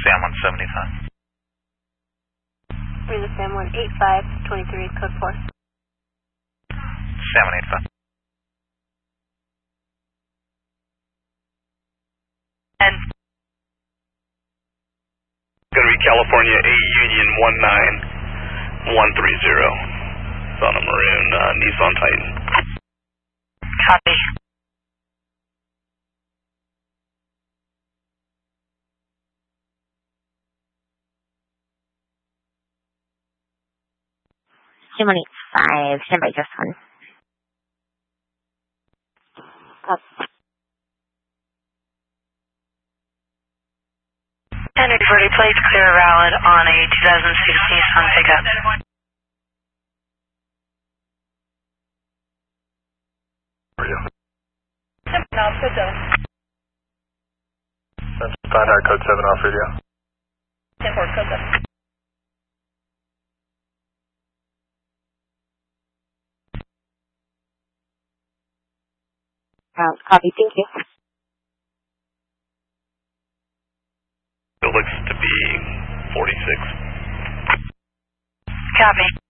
Sam 175. Bring the Sam 185, 23, code 4. Sam 185. And going to be California 8 Union 19130. It's on a maroon Nissan Titan. copy. Sam 185, stand by just one. Standard Verde plates clear valid on a 2006 Nissan pickup. No, code 7. That's Steinhardt, code 7 off radio. 10-4, code 7. Copy, thank you. It looks to be 46. Copy.